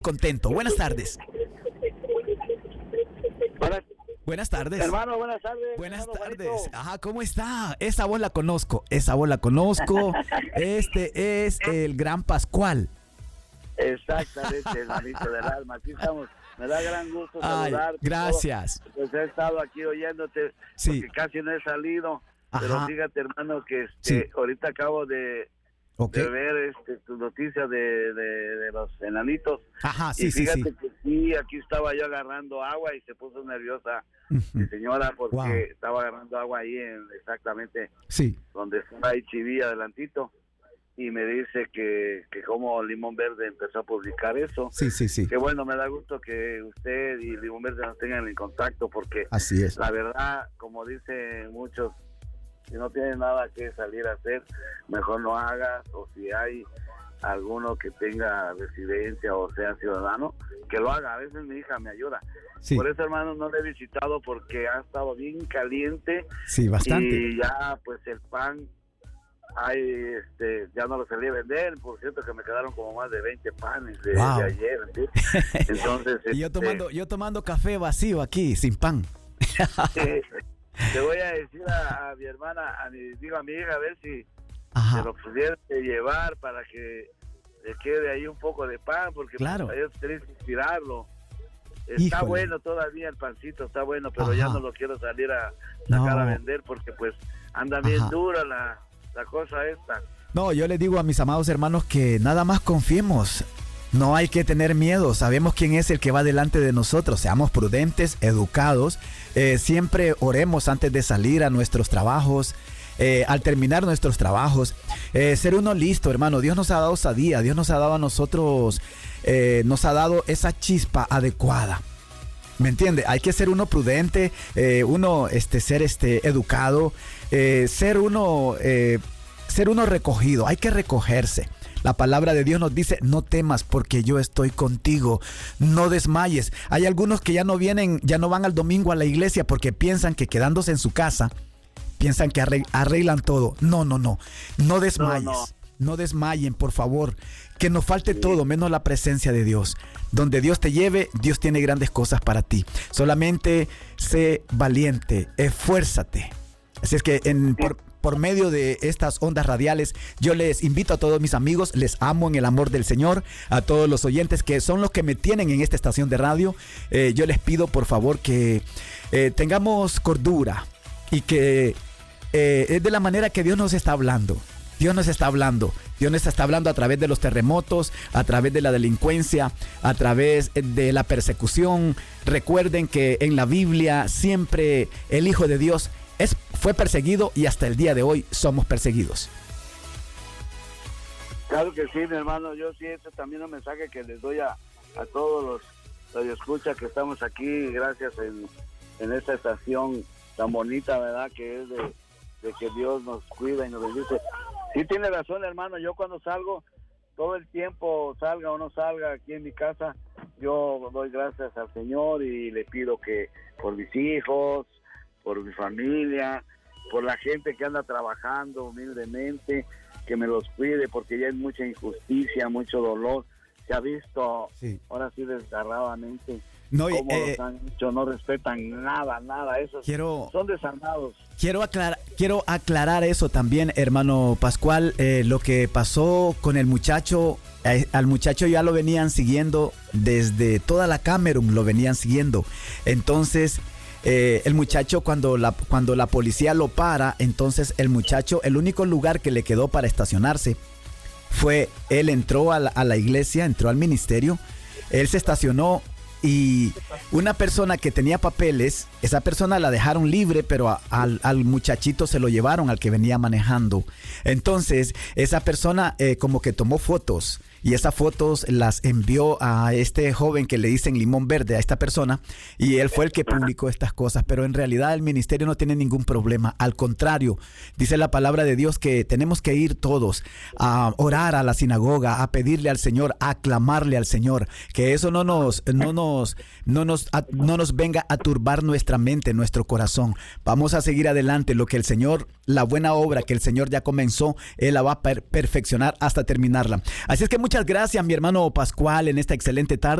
Contento. Buenas tardes. Buenas, Buenas tardes. hermano, buenas tardes. Buenas hermano tardes. Juanito. Ajá, ¿cómo está? Esa voz la conozco. Este es el gran Pascual. Exactamente, hermanito del alma. Aquí estamos. Me da gran gusto Ay, saludarte. gracias. Pues he estado aquí oyéndote Sí. porque casi no he salido. Pero Ajá. fíjate, hermano, que Sí. ahorita acabo de Ok. ver tu noticia de los enanitos. Ajá, sí, y sí, fíjate sí. que sí, aquí estaba yo agarrando agua y se puso nerviosa mi Ujú. señora porque Wow. estaba agarrando agua ahí exactamente Sí. donde está ahí Chiví adelantito, y me dice que como Limón Verde empezó a publicar eso. Sí, sí, sí. Que bueno, me da gusto que usted y Limón Verde nos tengan en contacto, porque Así es. la verdad, como dicen muchos, si no tiene nada que salir a hacer, mejor no hagas, o si hay alguno que tenga residencia o sea ciudadano, que lo haga. A veces mi hija me ayuda. Sí. Por eso, hermano, no le he visitado porque ha estado bien caliente. Sí, bastante. Y ya, pues el pan, ya no lo salí a vender. Por cierto, que me quedaron como más de 20 panes de Wow. ayer, ¿sí? Entonces, Y yo tomando café vacío aquí, sin pan. le voy a decir a mi hermana, a mi hija, a ver si Ajá. se lo pudiera llevar para que le quede ahí un poco de pan, porque Claro. pues, ellos tienen que inspirarlo. Está Híjole. bueno todavía el pancito, está bueno, pero Ajá. ya no lo quiero salir a sacar No. a vender porque pues anda bien Ajá. dura la cosa esta. No, yo le digo a mis amados hermanos que nada más confiemos. No hay que tener miedo. Sabemos quién es el que va delante de nosotros. Seamos prudentes, educados. Siempre oremos antes de salir a nuestros trabajos. Al terminar nuestros trabajos. Ser uno listo, hermano. Dios nos ha dado osadía. Dios nos ha dado a nosotros. Nos ha dado esa chispa adecuada. ¿Me entiende? Hay que ser uno prudente. Ser educado. Ser uno recogido. Hay que recogerse. La palabra de Dios nos dice: no temas porque yo estoy contigo, no desmayes. Hay algunos que ya no van al domingo a la iglesia porque piensan que quedándose en su casa, piensan que arreglan todo. No desmayes, no desmayen, por favor. Que nos falte todo menos la presencia de Dios. Donde Dios te lleve, Dios tiene grandes cosas para ti. Solamente sé valiente, esfuérzate. Así es que por medio de estas ondas radiales, yo les invito a todos mis amigos, les amo en el amor del Señor, a todos los oyentes que son los que me tienen en esta estación de radio. Yo les pido por favor que tengamos cordura y que es de la manera que Dios nos está hablando. Dios nos está hablando a través de los terremotos, a través de la delincuencia, a través de la persecución. Recuerden que en la Biblia siempre el Hijo de Dios fue perseguido y hasta el día de hoy somos perseguidos. Claro que sí, mi hermano. Yo sí, este también es un mensaje que les doy a todos los radioescuchas que estamos aquí, gracias en esta estación tan bonita, ¿verdad? Que es de que Dios nos cuida y nos bendice. Sí tiene razón, hermano. Yo cuando salgo, todo el tiempo, salga o no salga aquí en mi casa, yo doy gracias al Señor y le pido que por mis hijos, por mi familia, por la gente que anda trabajando humildemente, que me los cuide, porque ya hay mucha injusticia, mucho dolor. Se ha visto, Sí. ahora sí desgarradamente, No, cómo los han hecho, no respetan nada, esos son desarmados. Quiero aclarar eso también, hermano Pascual. Lo que pasó con el muchacho, al muchacho ya lo venían siguiendo desde toda la Camerún, lo venían siguiendo. Entonces, el muchacho cuando la policía lo para, entonces el muchacho, el único lugar que le quedó para estacionarse fue, él entró a la iglesia, entró al ministerio, él se estacionó. Y una persona que tenía papeles, esa persona la dejaron libre, pero al muchachito se lo llevaron, al que venía manejando. Entonces, esa persona como que tomó fotos y esas fotos las envió a este joven que le dicen Limón Verde, a esta persona, y él fue el que publicó estas cosas. Pero en realidad el ministerio no tiene ningún problema. Al contrario, dice la palabra de Dios que tenemos que ir todos a orar a la sinagoga, a pedirle al Señor, a clamarle al Señor, que eso no nos venga a turbar nuestra mente, nuestro corazón. Vamos a seguir adelante. Lo que el Señor, la buena obra que el Señor ya comenzó, Él la va a perfeccionar hasta terminarla. Así es que muchas Muchas gracias, mi hermano Pascual, en esta excelente tarde.